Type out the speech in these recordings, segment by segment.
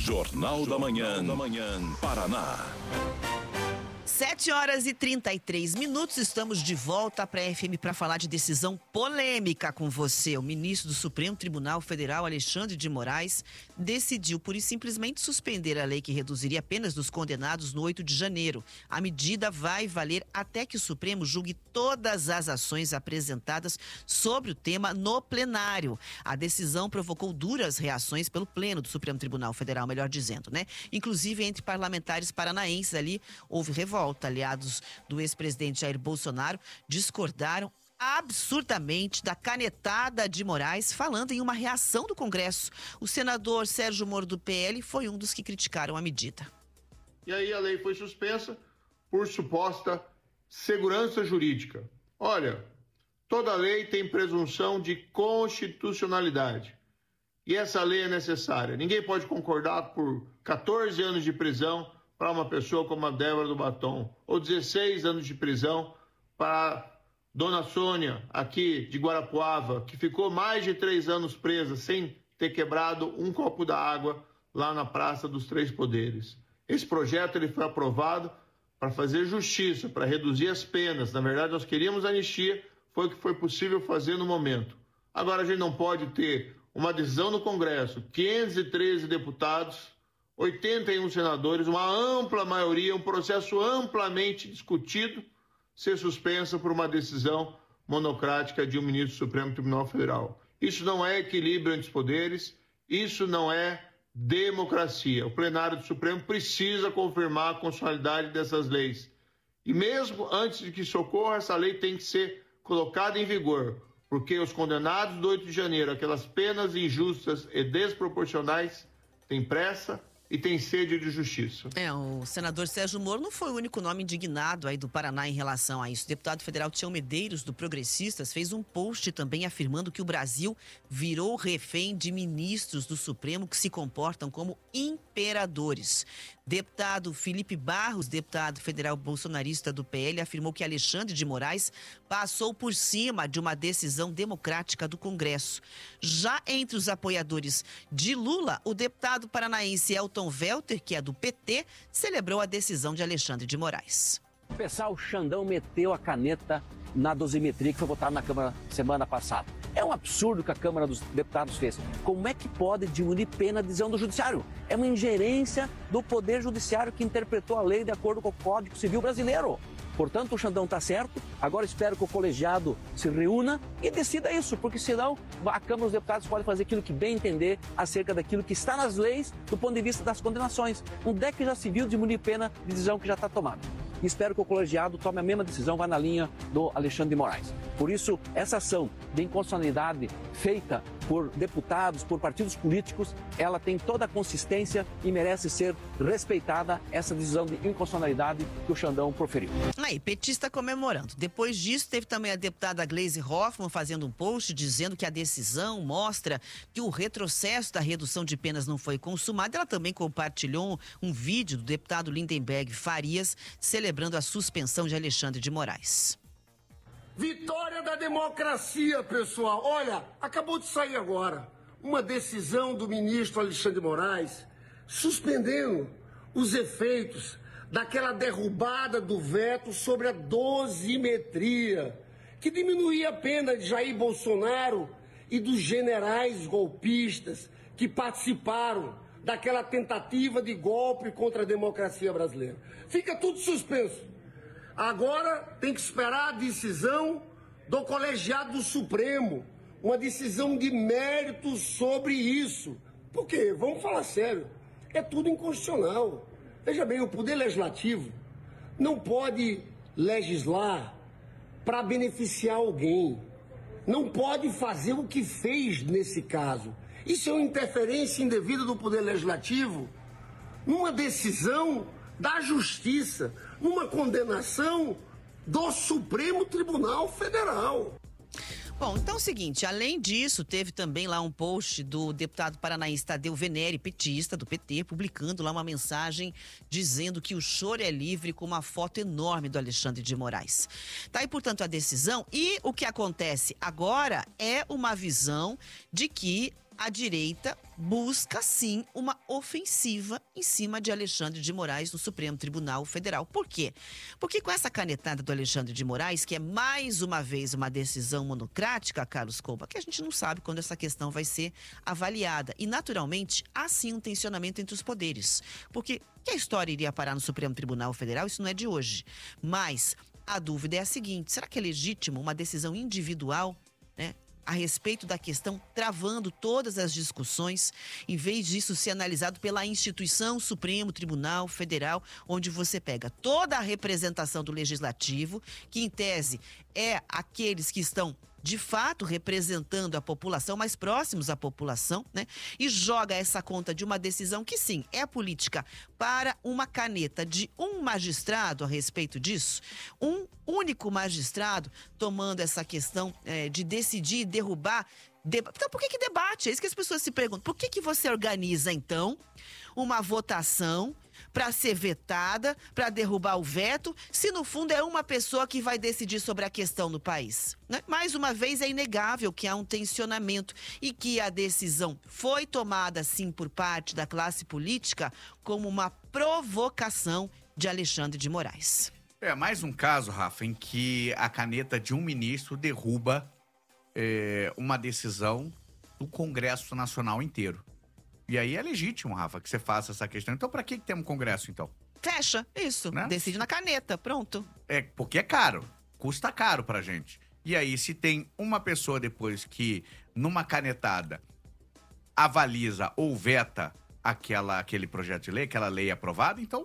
Jornal da Manhã, Paraná. 7h33, estamos de volta para a FM para falar de decisão polêmica com você. O ministro do Supremo Tribunal Federal, Alexandre de Moraes, decidiu pura e simplesmente suspender a lei que reduziria apenas dos condenados no 8 de janeiro. A medida vai valer até que o Supremo julgue todas as ações apresentadas sobre o tema no plenário. A decisão provocou duras reações pelo Pleno do Supremo Tribunal Federal, melhor dizendo, né? Inclusive entre parlamentares paranaenses ali houve revolta. Aliados do ex-presidente Jair Bolsonaro discordaram absurdamente da canetada de Moraes, falando em uma reação do Congresso. O senador Sérgio Moro, do PL, foi um dos que criticaram a medida. E aí a lei foi suspensa por suposta segurança jurídica. Olha, toda lei tem presunção de constitucionalidade. E essa lei é necessária. Ninguém pode concordar por 14 anos de prisão para uma pessoa como a Débora do Batom, ou 16 anos de prisão para Dona Sônia, aqui de Guarapuava, que ficou mais de 3 anos presa sem ter quebrado um copo d'água lá na Praça dos Três Poderes. Esse projeto ele foi aprovado para fazer justiça, para reduzir as penas. Na verdade, nós queríamos anistia, foi o que foi possível fazer no momento. Agora, a gente não pode ter uma decisão no Congresso, 513 deputados, 81 senadores, uma ampla maioria, um processo amplamente discutido, ser suspensa por uma decisão monocrática de um ministro do Supremo Tribunal Federal. Isso não é equilíbrio entre os poderes, isso não é democracia. O plenário do Supremo precisa confirmar a constitucionalidade dessas leis. E mesmo antes de que isso ocorra, essa lei tem que ser colocada em vigor, porque os condenados do 8 de janeiro, aquelas penas injustas e desproporcionais, têm pressa e tem sede de justiça. O senador Sérgio Moro não foi o único nome indignado aí do Paraná em relação a isso. O deputado federal Tião Medeiros, do Progressistas, fez um post também afirmando que o Brasil virou refém de ministros do Supremo que se comportam como imperadores. Deputado Felipe Barros, deputado federal bolsonarista do PL, afirmou que Alexandre de Moraes passou por cima de uma decisão democrática do Congresso. Já entre os apoiadores de Lula, o deputado paranaense Elton Velter, que é do PT, celebrou a decisão de Alexandre de Moraes. O Xandão meteu a caneta na dosimetria que foi votada na Câmara semana passada. É um absurdo que a Câmara dos Deputados fez. Como é que pode diminuir pena de decisão do Judiciário? É uma ingerência do Poder Judiciário que interpretou a lei de acordo com o Código Civil Brasileiro. Portanto, o Xandão está certo. Agora espero que o colegiado se reúna e decida isso, porque senão a Câmara dos Deputados pode fazer aquilo que bem entender acerca daquilo que está nas leis do ponto de vista das condenações. Onde é que já se viu diminuir pena de decisão que já está tomada? E espero que o colegiado tome a mesma decisão, vá na linha do Alexandre de Moraes. Por isso, essa ação de inconstitucionalidade feita por deputados, por partidos políticos, ela tem toda a consistência e merece ser respeitada essa decisão de inconstitucionalidade que o Xandão proferiu. Aí, petista comemorando. Depois disso, teve também a deputada Gleisi Hoffmann fazendo um post dizendo que a decisão mostra que o retrocesso da redução de penas não foi consumado. Ela também compartilhou um vídeo do deputado Lindenberg Farias celebrando a suspensão de Alexandre de Moraes. Vitória da democracia, pessoal. Olha, acabou de sair agora uma decisão do ministro Alexandre de Moraes suspendendo os efeitos daquela derrubada do veto sobre a dosimetria, que diminuía a pena de Jair Bolsonaro e dos generais golpistas que participaram daquela tentativa de golpe contra a democracia brasileira. Fica tudo suspenso. Agora tem que esperar a decisão do colegiado do Supremo, uma decisão de mérito sobre isso. Por quê? Vamos falar sério, é tudo inconstitucional. Veja bem, o Poder Legislativo não pode legislar para beneficiar alguém, não pode fazer o que fez nesse caso. Isso é uma interferência indevida do Poder Legislativo numa decisão da Justiça, numa condenação do Supremo Tribunal Federal. Bom, então é o seguinte, além disso, teve também lá um post do deputado paranaense Tadeu Venere, petista do PT, publicando lá uma mensagem dizendo que o choro é livre, com uma foto enorme do Alexandre de Moraes. Tá aí, portanto, a decisão, e o que acontece agora é uma visão de que a direita busca, sim, uma ofensiva em cima de Alexandre de Moraes no Supremo Tribunal Federal. Por quê? Porque com essa canetada do Alexandre de Moraes, que é mais uma vez uma decisão monocrática, Carlos Couba, que a gente não sabe quando essa questão vai ser avaliada. E, naturalmente, há sim um tensionamento entre os poderes. Porque que a história iria parar no Supremo Tribunal Federal, isso não é de hoje. Mas a dúvida é a seguinte: será que é legítimo uma decisão individual, né, a respeito da questão, travando todas as discussões, em vez disso ser analisado pela instituição Supremo Tribunal Federal, onde você pega toda a representação do Legislativo, que em tese é aqueles que estão de fato representando a população, mais próximos à população, né? E joga essa conta de uma decisão que sim, é política, para uma caneta de um magistrado a respeito disso, um único magistrado tomando essa questão de decidir, derrubar. Então, por que debate? É isso que as pessoas se perguntam. Por que você organiza, então, uma votação para ser vetada, para derrubar o veto, se no fundo é uma pessoa que vai decidir sobre a questão no país, né? Mais uma vez, é inegável que há um tensionamento e que a decisão foi tomada, sim, por parte da classe política como uma provocação de Alexandre de Moraes. É mais um caso, Rafa, em que a caneta de um ministro derruba uma decisão do Congresso Nacional inteiro. E aí é legítimo, Rafa, que você faça essa questão. Então, pra que temos um Congresso, então? Fecha, isso. Né? Decide na caneta, pronto. É, porque é caro. Custa caro pra gente. E aí, se tem uma pessoa depois que, numa canetada, avaliza ou veta aquele projeto de lei, aquela lei aprovada, então,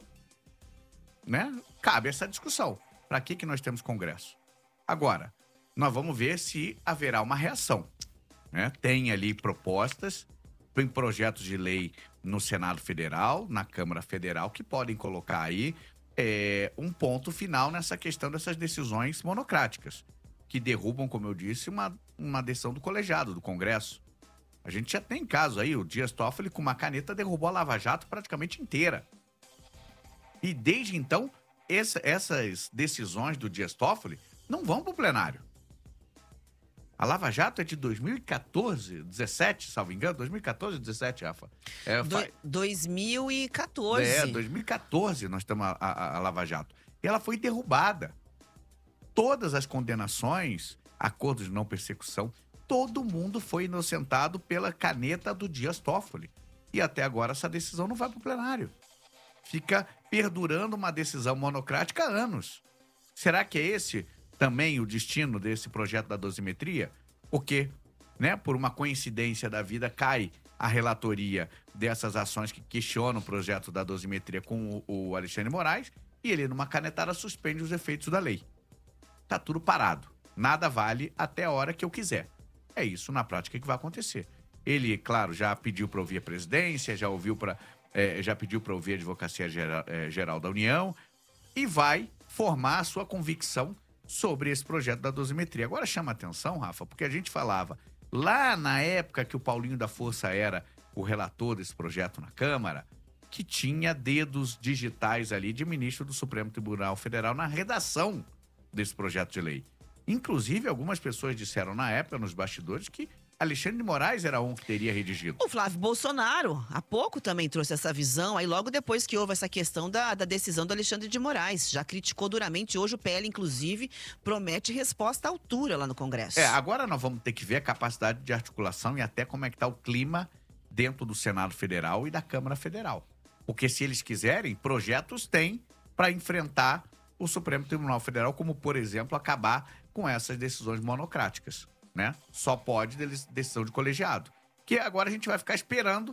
né, cabe essa discussão. Pra que nós temos Congresso? Agora, nós vamos ver se haverá uma reação, né? Tem ali propostas, tem projetos de lei no Senado Federal, na Câmara Federal, que podem colocar aí um ponto final nessa questão dessas decisões monocráticas, que derrubam, como eu disse, uma decisão do colegiado, do Congresso. A gente já tem caso aí, o Dias Toffoli, com uma caneta, derrubou a Lava Jato praticamente inteira. E desde então, essas decisões do Dias Toffoli não vão para o plenário. A Lava Jato é de 2014, 17, salvo engano, 2014 ou 17, Rafa? 2014. 2014 nós temos a Lava Jato. E ela foi derrubada. Todas as condenações, acordos de não persecução, todo mundo foi inocentado pela caneta do Dias Toffoli. E até agora essa decisão não vai para o plenário. Fica perdurando uma decisão monocrática há anos. Será que é esse também o destino desse projeto da dosimetria? Porque, né, por uma coincidência da vida, cai a relatoria dessas ações que questionam o projeto da dosimetria com o Alexandre de Moraes e ele, numa canetada, suspende os efeitos da lei. Tá tudo parado. Nada vale até a hora que eu quiser. É isso, na prática, que vai acontecer. Ele, claro, já pediu para ouvir a presidência, já pediu para ouvir a Advocacia Geral da União e vai formar a sua convicção sobre esse projeto da dosimetria. Agora chama atenção, Rafa, porque a gente falava lá na época que o Paulinho da Força era o relator desse projeto na Câmara, que tinha dedos digitais ali de ministro do Supremo Tribunal Federal na redação desse projeto de lei. Inclusive, algumas pessoas disseram na época, nos bastidores, que Alexandre de Moraes era um que teria redigido. O Flávio Bolsonaro, há pouco também trouxe essa visão, aí logo depois que houve essa questão da decisão do Alexandre de Moraes. Já criticou duramente, hoje o PL, inclusive, promete resposta à altura lá no Congresso. Agora nós vamos ter que ver a capacidade de articulação e até como é que está o clima dentro do Senado Federal e da Câmara Federal. Porque se eles quiserem, projetos têm para enfrentar o Supremo Tribunal Federal, como, por exemplo, acabar com essas decisões monocráticas, né? Só pode decisão de colegiado. Que agora a gente vai ficar esperando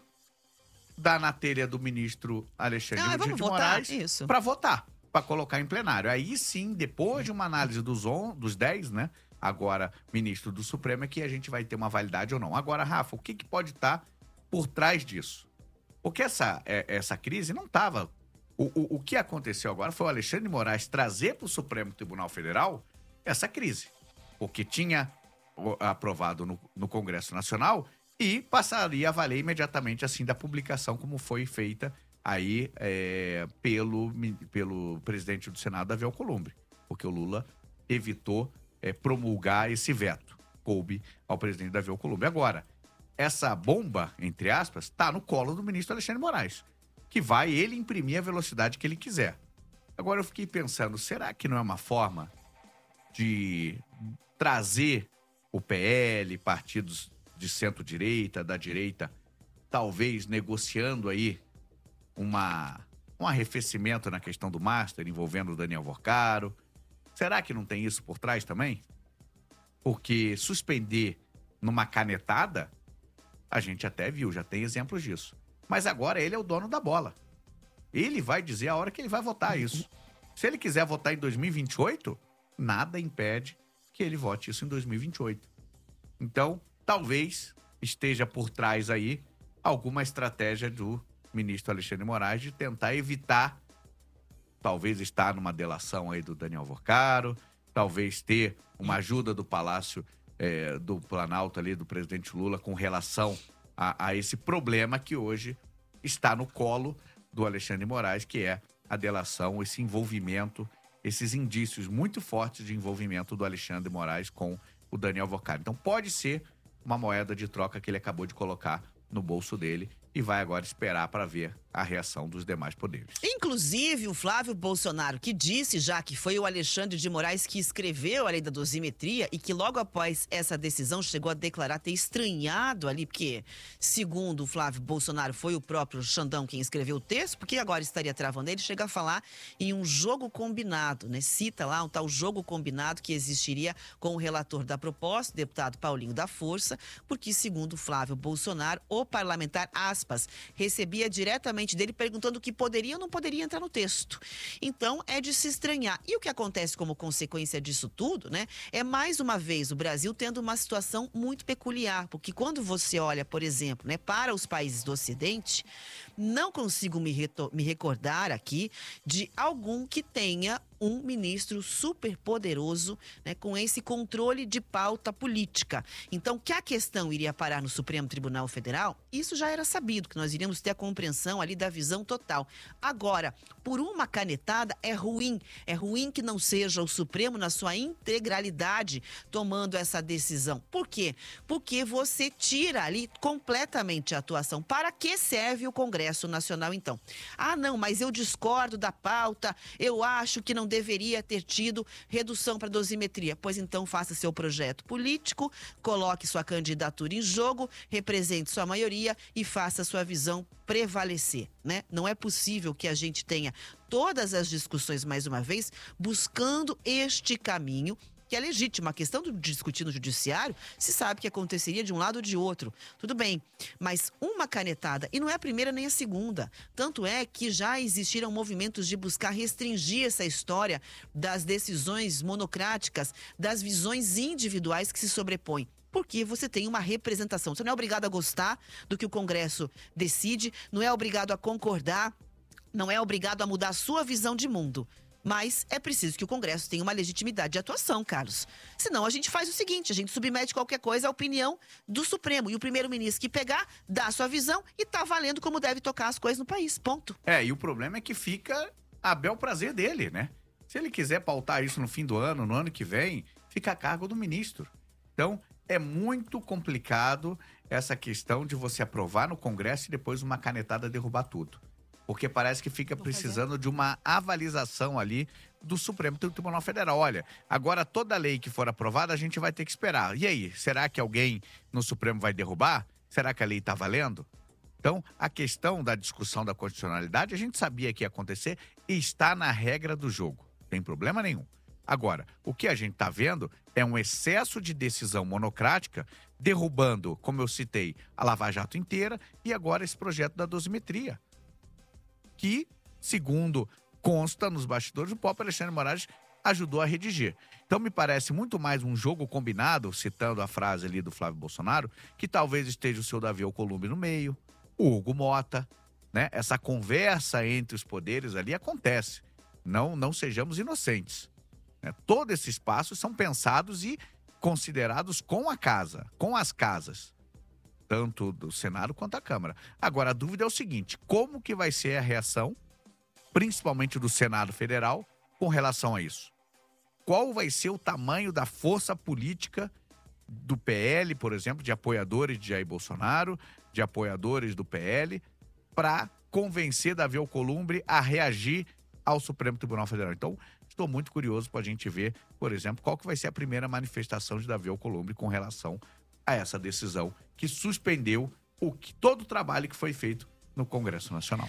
dar na telha do ministro Alexandre de Moraes para votar, para colocar em plenário. Aí sim, depois de uma análise dos 10, né? Agora, ministro do Supremo, é que a gente vai ter uma validade ou não. Agora, Rafa, o que pode estar por trás disso? Porque essa crise não estava... O que aconteceu agora foi o Alexandre de Moraes trazer para o Supremo Tribunal Federal essa crise. Porque tinha aprovado no Congresso Nacional e passaria a valer imediatamente assim da publicação, como foi feita aí pelo presidente do Senado, Davi Alcolumbre, porque o Lula evitou promulgar esse veto, coube ao presidente Davi Alcolumbre. Agora, essa bomba, entre aspas, está no colo do ministro Alexandre de Moraes, que vai ele imprimir a velocidade que ele quiser. Agora eu fiquei pensando, será que não é uma forma de trazer o PL, partidos de centro-direita, da direita, talvez negociando aí um arrefecimento na questão do Master envolvendo o Daniel Vorcaro? Será que não tem isso por trás também? Porque suspender numa canetada, a gente até viu, já tem exemplos disso. Mas agora ele é o dono da bola. Ele vai dizer a hora que ele vai votar isso. Se ele quiser votar em 2028, nada impede que ele vote isso em 2028. Então, talvez esteja por trás aí alguma estratégia do ministro Alexandre de Moraes de tentar evitar, talvez estar numa delação aí do Daniel Vorcaro, talvez ter uma ajuda do Palácio do Planalto ali, do presidente Lula, com relação a esse problema que hoje está no colo do Alexandre de Moraes, que é a delação, esse envolvimento, esses indícios muito fortes de envolvimento do Alexandre de Moraes com o Daniel Vorcaro. Então pode ser uma moeda de troca que ele acabou de colocar no bolso dele e vai agora esperar para ver a reação dos demais poderes. Inclusive, o Flávio Bolsonaro, que disse já que foi o Alexandre de Moraes que escreveu a lei da dosimetria e que logo após essa decisão chegou a declarar ter estranhado ali, porque, segundo o Flávio Bolsonaro, foi o próprio Xandão quem escreveu o texto, porque agora estaria travando. Ele chega a falar em um jogo combinado, né? Cita lá um tal jogo combinado que existiria com o relator da proposta, o deputado Paulinho da Força, porque, segundo o Flávio Bolsonaro, o parlamentar, aspas, recebia diretamente dele perguntando o que poderia ou não poderia entrar no texto. Então, é de se estranhar. E o que acontece como consequência disso tudo, né? É mais uma vez o Brasil tendo uma situação muito peculiar, porque quando você olha, por exemplo, né, para os países do Ocidente, não consigo me recordar aqui de algum que tenha um ministro super poderoso, né, com esse controle de pauta política. Então, que a questão iria parar no Supremo Tribunal Federal, isso já era sabido, que nós iríamos ter a compreensão ali da visão total. Agora, por uma canetada, é ruim que não seja o Supremo na sua integralidade tomando essa decisão. Por quê? Porque você tira ali completamente a atuação. Para que serve o Congresso Nacional, então? Ah, não, mas eu discordo da pauta, eu acho que não deveria ter tido redução para dosimetria. Pois então faça seu projeto político, coloque sua candidatura em jogo, represente sua maioria e faça sua visão prevalecer, né? Não é possível que a gente tenha todas as discussões, mais uma vez, buscando este caminho que é legítimo. A questão de discutir no judiciário, se sabe que aconteceria de um lado ou de outro. Tudo bem, mas uma canetada, e não é a primeira nem a segunda. Tanto é que já existiram movimentos de buscar restringir essa história das decisões monocráticas, das visões individuais que se sobrepõem. Porque você tem uma representação. Você não é obrigado a gostar do que o Congresso decide, não é obrigado a concordar, não é obrigado a mudar a sua visão de mundo. Mas é preciso que o Congresso tenha uma legitimidade de atuação, Carlos. Senão a gente faz o seguinte, a gente submete qualquer coisa à opinião do Supremo. E o primeiro-ministro que pegar, dá a sua visão e tá valendo como deve tocar as coisas no país, ponto. E o problema é que fica a bel prazer dele, né? Se ele quiser pautar isso no fim do ano, no ano que vem, fica a cargo do ministro. Então, é muito complicado essa questão de você aprovar no Congresso e depois uma canetada derrubar tudo. Porque parece que fica precisando de uma avalização ali do Supremo Tribunal Federal. Olha, agora toda lei que for aprovada a gente vai ter que esperar. E aí, será que alguém no Supremo vai derrubar? Será que a lei está valendo? Então, a questão da discussão da constitucionalidade, a gente sabia que ia acontecer e está na regra do jogo. Não tem problema nenhum. Agora, o que a gente está vendo é um excesso de decisão monocrática, derrubando, como eu citei, a Lava Jato inteira e agora esse projeto da dosimetria, que, segundo consta nos bastidores, o próprio Alexandre de Moraes ajudou a redigir. Então, me parece muito mais um jogo combinado, citando a frase ali do Flávio Bolsonaro, que talvez esteja o seu Davi Alcolumbre no meio, o Hugo Mota, né? Essa conversa entre os poderes ali acontece. Não sejamos inocentes, né? Todos esses passos são pensados e considerados com a casa, com as casas, tanto do Senado quanto da Câmara. Agora, a dúvida é o seguinte, como que vai ser a reação, principalmente do Senado Federal, com relação a isso? Qual vai ser o tamanho da força política do PL, por exemplo, de apoiadores de Jair Bolsonaro, de apoiadores do PL, para convencer Davi Alcolumbre a reagir ao Supremo Tribunal Federal. Então, estou muito curioso para a gente ver, por exemplo, qual que vai ser a primeira manifestação de Davi Alcolumbre com relação a essa decisão que suspendeu todo o trabalho que foi feito no Congresso Nacional.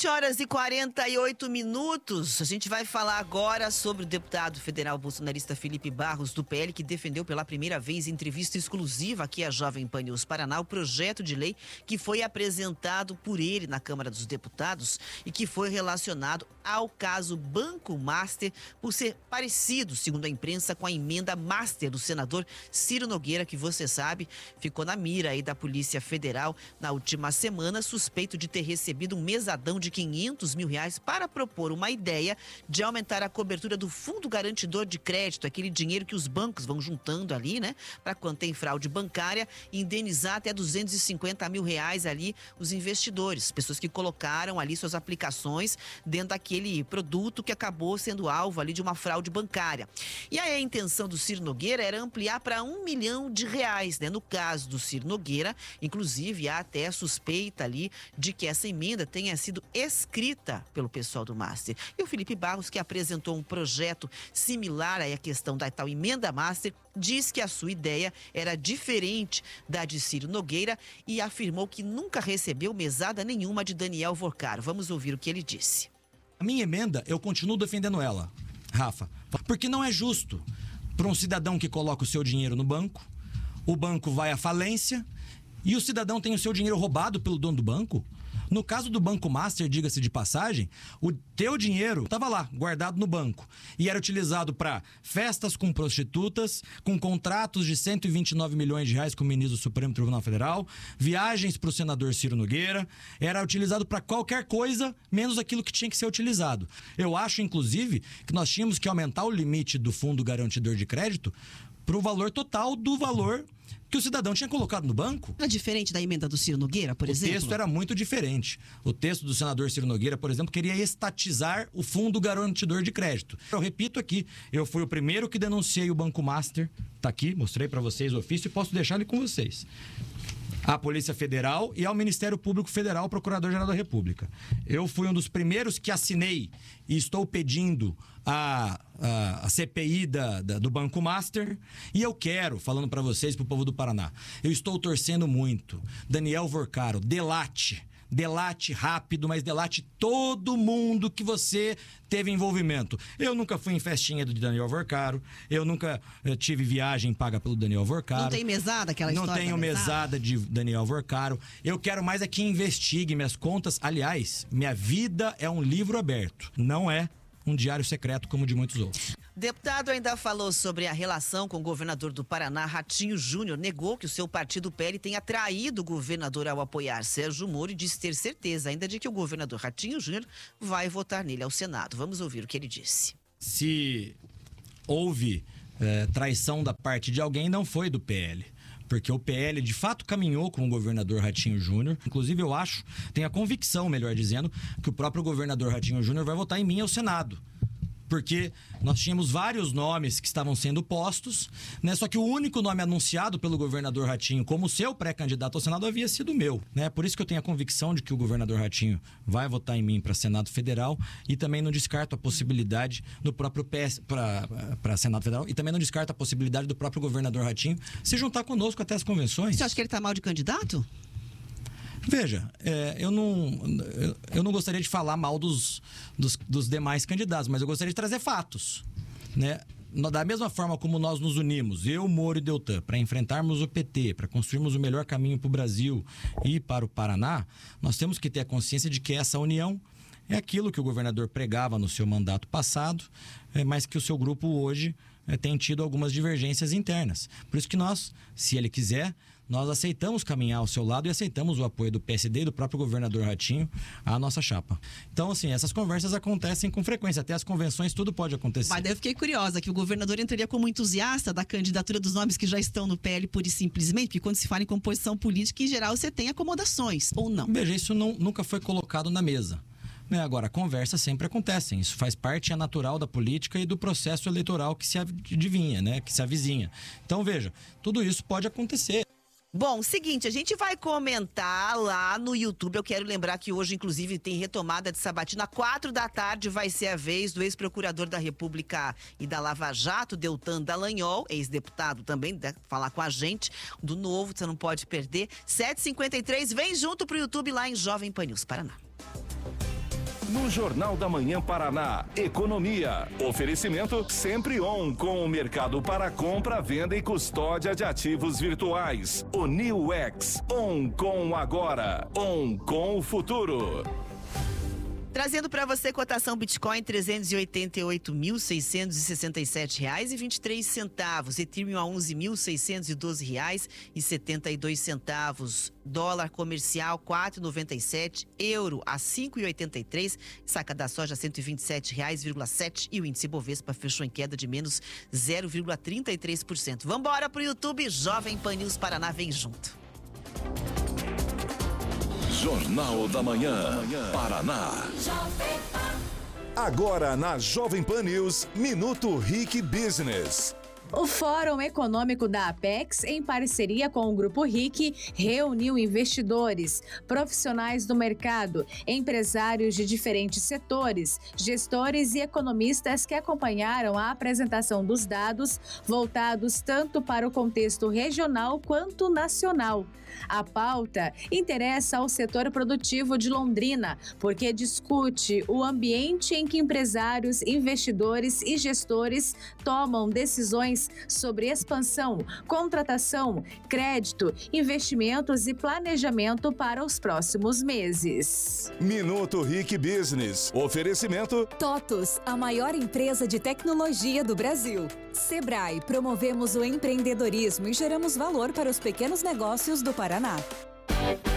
7h48. A gente vai falar agora sobre o deputado federal bolsonarista Felipe Barros, do PL, que defendeu pela primeira vez em entrevista exclusiva aqui à Jovem Pan News Paraná o projeto de lei que foi apresentado por ele na Câmara dos Deputados e que foi relacionado ao caso Banco Master por ser parecido, segundo a imprensa, com a emenda Master do senador Ciro Nogueira, que você sabe, ficou na mira aí da Polícia Federal na última semana, suspeito de ter recebido um mesadão de R$500 mil para propor uma ideia de aumentar a cobertura do Fundo Garantidor de Crédito, aquele dinheiro que os bancos vão juntando ali, né? Para quando tem fraude bancária, indenizar até R$250 mil ali os investidores, pessoas que colocaram ali suas aplicações dentro daquele produto que acabou sendo alvo ali de uma fraude bancária. E aí a intenção do Ciro Nogueira era ampliar para R$1 milhão, né? No caso do Ciro Nogueira, inclusive há até suspeita ali de que essa emenda tenha sido escrita pelo pessoal do Master. E o Felipe Barros, que apresentou um projeto similar à questão da tal emenda Master, diz que a sua ideia era diferente da de Ciro Nogueira e afirmou que nunca recebeu mesada nenhuma de Daniel Vorcaro. Vamos ouvir o que ele disse. A minha emenda, eu continuo defendendo ela, Rafa, porque não é justo para um cidadão que coloca o seu dinheiro no banco, o banco vai à falência e o cidadão tem o seu dinheiro roubado pelo dono do banco. No caso do Banco Master, diga-se de passagem, o teu dinheiro estava lá, guardado no banco. E era utilizado para festas com prostitutas, com contratos de R$129 milhões com o ministro do Supremo Tribunal Federal, viagens para o senador Ciro Nogueira. Era utilizado para qualquer coisa, menos aquilo que tinha que ser utilizado. Eu acho, inclusive, que nós tínhamos que aumentar o limite do Fundo Garantidor de Crédito para o valor total do valor que o cidadão tinha colocado no banco. Era diferente da emenda do Ciro Nogueira, por exemplo? O texto era muito diferente. O texto do senador Ciro Nogueira, por exemplo, queria estatizar o Fundo Garantidor de Crédito. Eu repito aqui, eu fui o primeiro que denunciei o Banco Master. Tá aqui, mostrei para vocês o ofício e posso deixar ele com vocês. À Polícia Federal e ao Ministério Público Federal, Procurador-Geral da República. Eu fui um dos primeiros que assinei e estou pedindo a CPI do Banco Master. E eu quero, falando para vocês, para o povo do Paraná, eu estou torcendo muito. Daniel Vorcaro, delate rápido, mas delate todo mundo que você teve envolvimento. Eu nunca fui em festinha do Daniel Vorcaro, eu nunca tive viagem paga pelo Daniel Vorcaro. Não tem mesada, aquela história? Não tenho mesada de Daniel Vorcaro. Eu quero mais é que investigue minhas contas. Aliás, minha vida é um livro aberto, não é um diário secreto como de muitos outros. Deputado ainda falou sobre a relação com o governador do Paraná, Ratinho Júnior. Negou que o seu partido PL tenha traído o governador ao apoiar Sérgio Moro e disse ter certeza ainda de que o governador Ratinho Júnior vai votar nele ao Senado. Vamos ouvir o que ele disse. Se houve traição da parte de alguém, não foi do PL. Porque o PL, de fato, caminhou com o governador Ratinho Júnior. Inclusive, eu acho, tenho a convicção, melhor dizendo, que o próprio governador Ratinho Júnior vai votar em mim ao Senado. Porque nós tínhamos vários nomes que estavam sendo postos, né? Só que o único nome anunciado pelo governador Ratinho como seu pré-candidato ao Senado havia sido meu, né? Por isso que eu tenho a convicção de que o governador Ratinho vai votar em mim para Senado Federal e também não descarto a possibilidade do próprio PS para Senado Federal e também não descarto a possibilidade do próprio governador Ratinho se juntar conosco até as convenções. Você acha que ele está mal de candidato? Veja, eu não gostaria de falar mal dos demais candidatos, mas eu gostaria de trazer fatos, né? Da mesma forma como nós nos unimos, eu, Moro e Deltan, para enfrentarmos o PT, para construirmos o melhor caminho para o Brasil e para o Paraná, nós temos que ter a consciência de que essa união é aquilo que o governador pregava no seu mandato passado, mas que o seu grupo hoje tem tido algumas divergências internas. Por isso que nós, se ele quiser, nós aceitamos caminhar ao seu lado e aceitamos o apoio do PSD e do próprio governador Ratinho à nossa chapa. Então, assim, essas conversas acontecem com frequência. Até as convenções, tudo pode acontecer. Mas daí eu fiquei curiosa, que o governador entraria como entusiasta da candidatura dos nomes que já estão no PL pura e simplesmente, porque quando se fala em composição política, em geral, você tem acomodações, ou não? Veja, isso nunca foi colocado na mesa. né? Agora, conversas sempre acontecem, isso faz parte, é natural da política e do processo eleitoral que se adivinha, né? Que se avizinha. Então, veja, tudo isso pode acontecer. Bom, seguinte, a gente vai comentar lá no YouTube. Eu quero lembrar que hoje, inclusive, tem retomada de sabatina. 4 da tarde vai ser a vez do ex-procurador da República e da Lava Jato, Deltan Dallagnol, ex-deputado também, falar com a gente do Novo, você não pode perder. 7h53, vem junto pro YouTube lá em Jovem Pan News Paraná. No Jornal da Manhã Paraná, economia. Oferecimento sempre on com o mercado para compra, venda e custódia de ativos virtuais. O New X, on com agora, on com o futuro. Trazendo para você cotação Bitcoin, R$ 388.667,23. Ethereum a R$ 11.612,72. Dólar comercial, R$ 4,97. Euro a R$ 5,83. Saca da soja, R$ 127,07. E o índice Bovespa fechou em queda de menos 0,33%. Vambora pro YouTube, Jovem Pan News Paraná, vem junto. Jornal da Manhã, Paraná. Agora na Jovem Pan News, Minuto RIC Business. O Fórum Econômico da Apex, em parceria com o Grupo RIC, reuniu investidores, profissionais do mercado, empresários de diferentes setores, gestores e economistas que acompanharam a apresentação dos dados voltados tanto para o contexto regional quanto nacional. A pauta interessa ao setor produtivo de Londrina, porque discute o ambiente em que empresários, investidores e gestores tomam decisões sobre expansão, contratação, crédito, investimentos e planejamento para os próximos meses. Minuto RIC Business. Oferecimento TOTUS, a maior empresa de tecnologia do Brasil. Sebrae, promovemos o empreendedorismo e geramos valor para os pequenos negócios do Paraná.